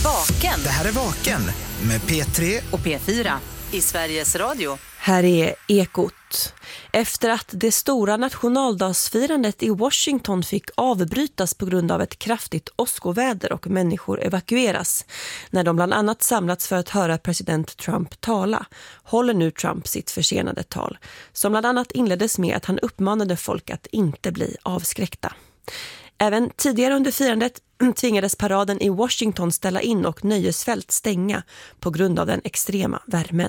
Vaken. Det här är Vaken med P3 och P4 i Sveriges Radio. Här är Ekot. Efter att det stora nationaldagsfirandet i Washington fick avbrytas på grund av ett kraftigt åskoväder och människor evakueras, när de bland annat samlats för att höra president Trump tala, håller nu Trump sitt försenade tal, som bland annat inleddes med att han uppmanade folk att inte bli avskräckta. Även tidigare under firandet tvingades paraden i Washington ställa in och nöjesfält stänga på grund av den extrema värmen.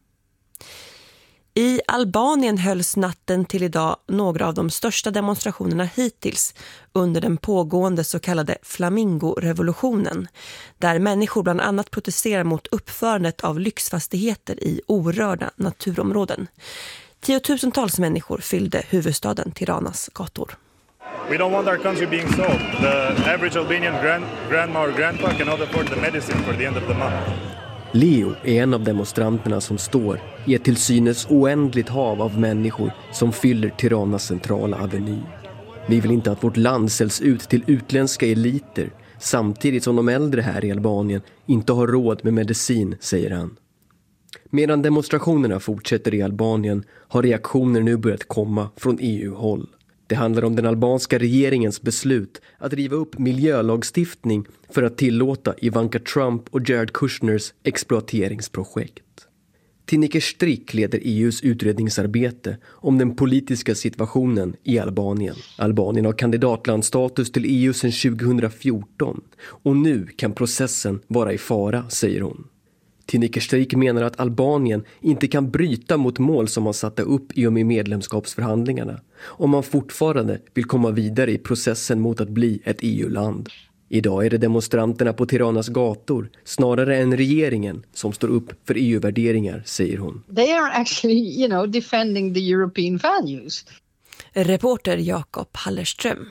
I Albanien hölls natten till idag några av de största demonstrationerna hittills under den pågående så kallade Flamingo-revolutionen, där människor bland annat protesterar mot uppförandet av lyxfastigheter i orörda naturområden. Tiotusentals människor fyllde huvudstaden Tiranas gator. We don't want our country being sold. The average Albanian grandma or grandpa cannot afford the medicine for the end of the month. Leo är en av demonstranterna som står i ett till synes oändligt hav av människor som fyller Tiranas centrala aveny. Vi vill inte att vårt land säljs ut till utländska eliter, samtidigt som de äldre här i Albanien inte har råd med medicin, säger han. Medan demonstrationerna fortsätter i Albanien har reaktioner nu börjat komma från EU-håll. Det handlar om den albanska regeringens beslut att riva upp miljölagstiftning för att tillåta Ivanka Trump och Jared Kushners exploateringsprojekt. Tineke Strick leder EUs utredningsarbete om den politiska situationen i Albanien. Albanien har kandidatlandstatus till EU sedan 2014 och nu kan processen vara i fara, säger hon. Tineke Strick menar att Albanien inte kan bryta mot mål som man satte upp i och med medlemskapsförhandlingarna om man fortfarande vill komma vidare i processen mot att bli ett EU-land. Idag är det demonstranterna på Tiranas gator snarare än regeringen som står upp för EU-värderingar, säger hon. They are actually, defending the European values. Reporter Jakob Hallerström.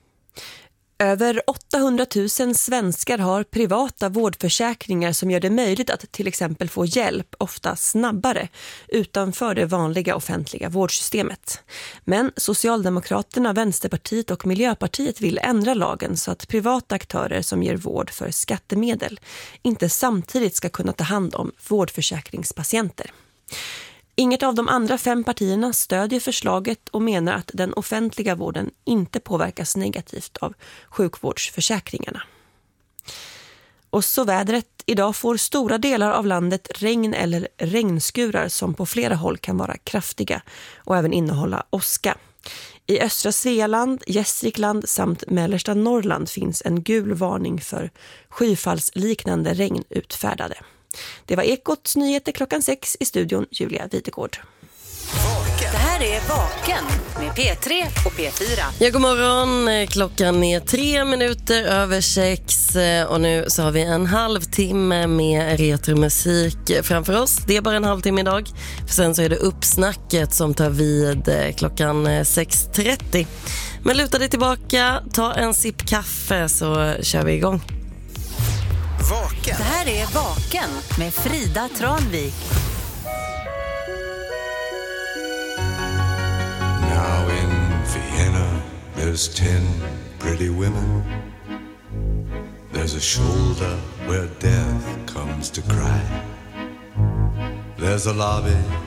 Över 800 000 svenskar har privata vårdförsäkringar som gör det möjligt att till exempel få hjälp, ofta snabbare, utanför det vanliga offentliga vårdsystemet. Men Socialdemokraterna, Vänsterpartiet och Miljöpartiet vill ändra lagen så att privata aktörer som ger vård för skattemedel inte samtidigt ska kunna ta hand om vårdförsäkringspatienter. Inget av de andra 5 partierna stödjer förslaget och menar att den offentliga vården inte påverkas negativt av sjukvårdsförsäkringarna. Och så vädret. Idag får stora delar av landet regn eller regnskurar som på flera håll kan vara kraftiga och även innehålla åska. I östra Svealand, Gästrikland samt mellersta Norrland finns en gul varning för skyfallsliknande regn utfärdade. Det var Ekots nyheter 6:00 i studion, Julia Videgård. Det här är Vaken med P3 och P4. Ja, god morgon. Klockan är 6:03 och nu så har vi en halvtimme med retromusik framför oss. Det är bara en halvtimme idag. För sen så är det uppsnacket som tar vid klockan 6:30. Men luta dig tillbaka, ta en sipp kaffe så kör vi igång. Vaken. Det här är Vaken med Frida Tranvik. Now in Vienna there's 10 pretty women. There's a shoulder where death comes to cry. There's a lobby